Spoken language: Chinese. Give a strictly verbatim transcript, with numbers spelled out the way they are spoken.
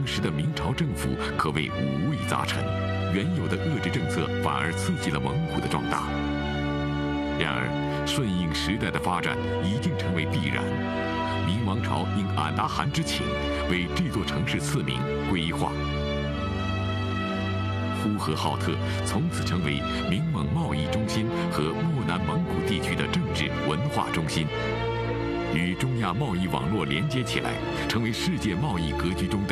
当时的明朝政府可谓五味杂陈，原有的遏制政策反而刺激了蒙古的壮大。然而，顺应时代的发展已经成为必然。明王朝应俺答汗之请，为这座城市赐名归化。呼和浩特从此成为明蒙贸易中心和漠南蒙古地区的政治文化中心，与中亚贸易网络连接起来，成为世界贸易格局中的